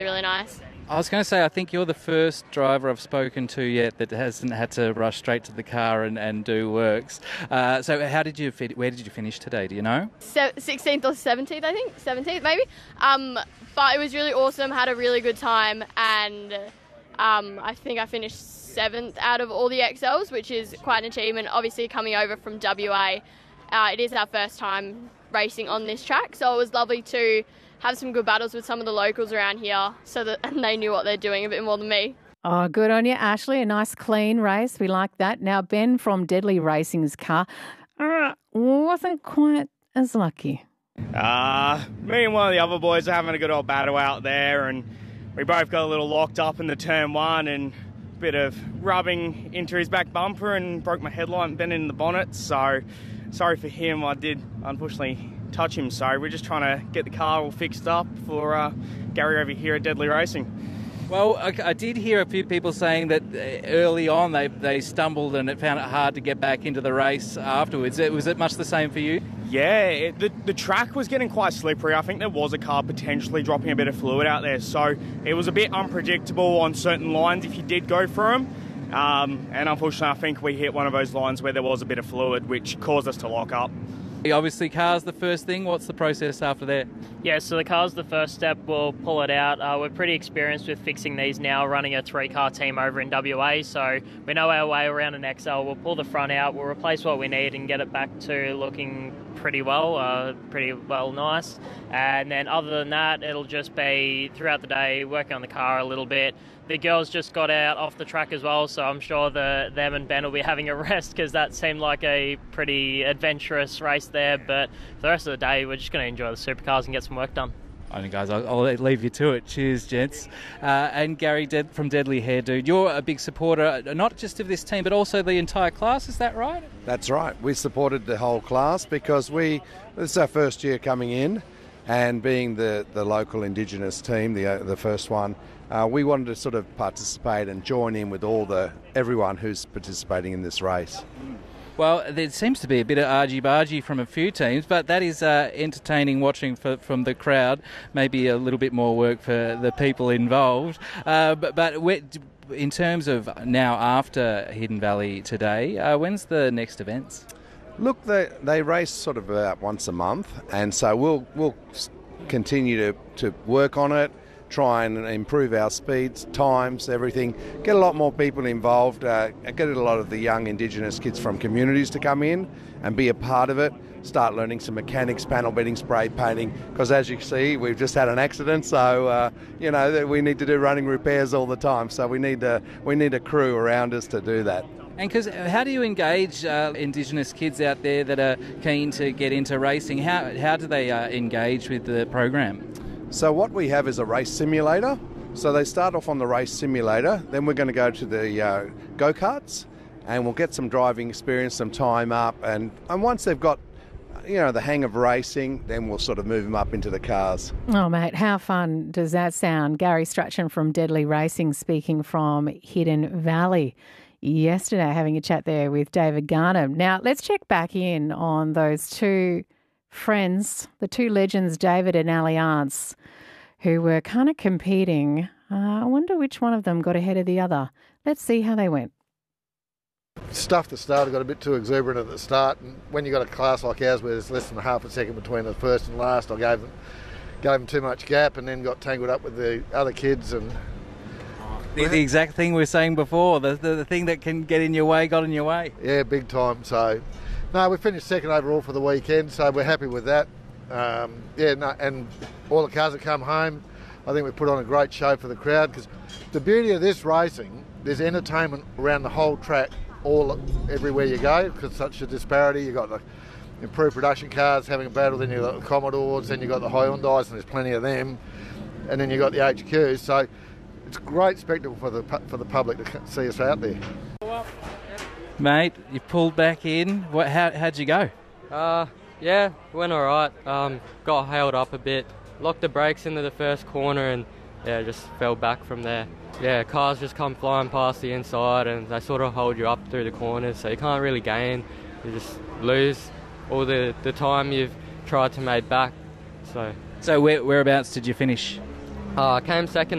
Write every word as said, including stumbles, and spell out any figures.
really nice. I was going to say, I think you're the first driver I've spoken to yet that hasn't had to rush straight to the car and, and do works. Uh, so how did you fit, where did you finish today, do you know? Se- sixteenth or seventeenth, I think. seventeenth, maybe. Um, but it was really awesome, had a really good time, and um, I think I finished seventh out of all the X Ls, which is quite an achievement. Obviously, coming over from W A, uh, it is our first time racing on this track, so it was lovely to have some good battles with some of the locals around here, so that and they knew what they're doing a bit more than me. Oh, good on you, Ashley. A nice clean race. We like that. Now, Ben from Deadly Racing's car uh, wasn't quite as lucky. Uh, me and one of the other boys are having a good old battle out there, and we both got a little locked up in the turn one and a bit of rubbing into his back bumper and broke my headlight, bent in the bonnet. So sorry for him. I did, unfortunately, touch him, so we're just trying to get the car all fixed up for uh, Gary over here at Deadly Racing. Well, I, I did hear a few people saying that early on they, they stumbled and it found it hard to get back into the race afterwards. Was it much the same for you? Yeah, it, the, the track was getting quite slippery. I think there was a car potentially dropping a bit of fluid out there, so it was a bit unpredictable on certain lines if you did go for them. Um, and unfortunately, I think we hit one of those lines where there was a bit of fluid, which caused us to lock up. Obviously, car's the first thing. What's the process after that? Yeah, so the car's the first step. We'll pull it out. Uh, we're pretty experienced with fixing these now, running a three-car team over in W A, so we know our way around an X L. We'll pull the front out, we'll replace what we need and get it back to looking pretty well, uh, pretty well nice. And then other than that, it'll just be throughout the day working on the car a little bit. The girls just got out off the track as well, so I'm sure the, them and Ben will be having a rest because that seemed like a pretty adventurous race there. But for the rest of the day, we're just going to enjoy the supercars and get some work done. All right, guys, I'll, I'll leave you to it. Cheers, gents. Uh, and Gary Dead from Deadly Hair Dude, you're a big supporter, not just of this team, but also the entire class, is that right? That's right. We supported the whole class because we this is our first year coming in, and being the, the local Indigenous team, the uh, the first one, uh, we wanted to sort of participate and join in with all the everyone who's participating in this race. Well, there seems to be a bit of argy-bargy from a few teams, but that is uh, entertaining watching for, from the crowd. Maybe a little bit more work for the people involved. Uh, but but in terms of now after Hidden Valley today, uh, when's the next events? Look, they they race sort of about once a month, and so we'll we'll continue to, to work on it, try and improve our speeds, times, everything, get a lot more people involved, uh, get a lot of the young Indigenous kids from communities to come in and be a part of it, start learning some mechanics, panel beating, spray painting, because as you see, we've just had an accident, so, uh, you know, we need to do running repairs all the time, so we need, to, we need a crew around us to do that. And because how do you engage uh, Indigenous kids out there that are keen to get into racing? How, how do they uh, engage with the program? So what we have is a race simulator. So they start off on the race simulator, then we're going to go to the uh, go-karts, and we'll get some driving experience, some time up, and, and once they've got, you know, the hang of racing, then we'll sort of move them up into the cars. Oh, mate, how fun does that sound? Gary Strachan from Deadly Racing speaking from Hidden Valley yesterday, having a chat there with David Garner. Now, let's check back in on those two friends, the two legends, David and Allianz, who were kind of competing. Uh, I wonder which one of them got ahead of the other. Let's see how they went. Stuff to start, I got a bit too exuberant at the start, and when you got a class like ours where there's less than half a second between the first and last, I gave them, gave them too much gap and then got tangled up with the other kids. And The, the exact thing we were saying before, the, the the thing that can get in your way got in your way. Yeah, big time. So, no, we finished second overall for the weekend, so we're happy with that. Um, yeah, no, and all the cars that come home, I think we put on a great show for the crowd, because the beauty of this racing, there's entertainment around the whole track, all everywhere you go, because such a disparity. You've got the improved production cars having a battle, then you've got the Commodores, then you've got the Hyundais, and there's plenty of them, and then you've got the H Qs. So it's a great spectacle for the for the public to see us out there. Mate, you pulled back in. What? How, how'd you go? Uh, yeah, went all right. Um, got held up a bit. Locked the brakes into the first corner and, yeah, just fell back from there. Yeah, cars just come flying past the inside and they sort of hold you up through the corners, so you can't really gain. You just lose all the, the time you've tried to make back. So, so where, whereabouts did you finish? Uh, came second